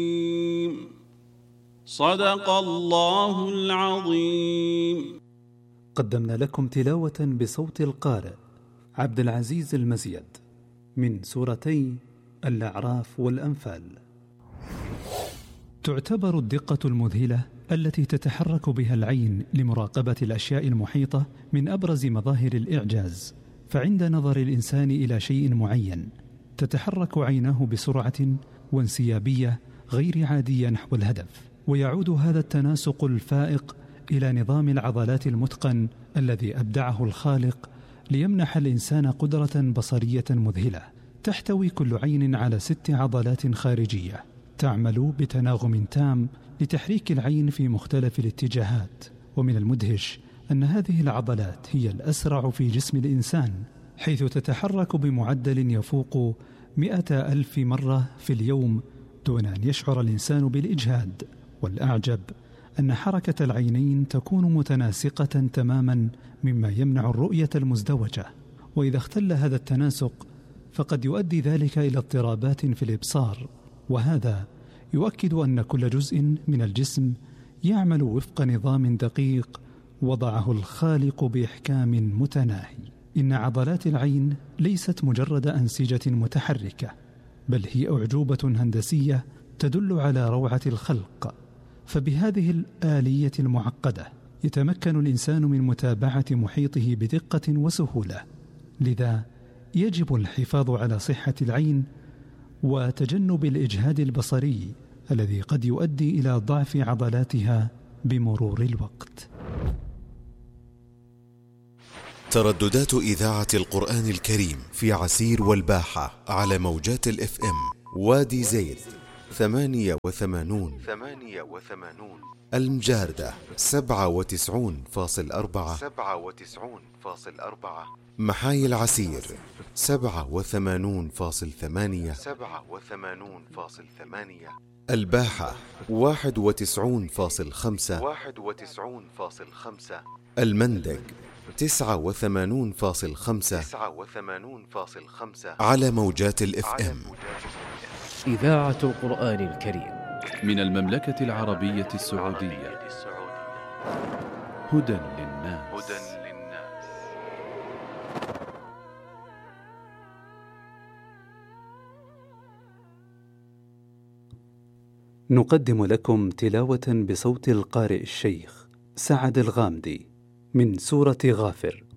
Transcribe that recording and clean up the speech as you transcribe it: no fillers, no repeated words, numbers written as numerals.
صدق الله العظيم. قدمنا لكم تلاوة بصوت القارئ عبد العزيز المزيد من سورتي الأعراف والأنفال. تعتبر الدقة المذهلة التي تتحرك بها العين لمراقبة الأشياء المحيطة من أبرز مظاهر الإعجاز. فعند نظر الإنسان إلى شيء معين تتحرك عيناه بسرعة وانسيابية غير عادية نحو الهدف، ويعود هذا التناسق الفائق إلى نظام العضلات المتقن الذي أبدعه الخالق ليمنح الإنسان قدرة بصرية مذهلة. تحتوي كل عين على 6 عضلات خارجية تعمل بتناغم تام لتحريك العين في مختلف الاتجاهات. ومن المدهش أن هذه العضلات هي الأسرع في جسم الإنسان، حيث تتحرك بمعدل يفوق 100,000 مرة في اليوم دون أن يشعر الإنسان بالإجهاد. والأعجب أن حركة العينين تكون متناسقة تماما مما يمنع الرؤية المزدوجة، وإذا اختل هذا التناسق فقد يؤدي ذلك إلى اضطرابات في الإبصار، وهذا يؤكد أن كل جزء من الجسم يعمل وفق نظام دقيق وضعه الخالق بإحكام متناهي. إن عضلات العين ليست مجرد أنسجة متحركة، بل هي أعجوبة هندسية تدل على روعة الخلق. فبهذه الآلية المعقدة يتمكن الإنسان من متابعة محيطه بدقة وسهولة. لذا يجب الحفاظ على صحة العين وتجنب الإجهاد البصري الذي قد يؤدي إلى ضعف عضلاتها بمرور الوقت. ترددات إذاعة القرآن الكريم في عسير والباحة على موجات الFM وادي زيد 88، المجاردة 97.4، محاي العسير 87.8، الباحة 91.5، المندق 89.5 على موجات الFM. إذاعة القرآن الكريم من المملكة العربية السعودية. هدى للناس. نقدم لكم تلاوة بصوت القارئ الشيخ سعد الغامدي من سورة غافر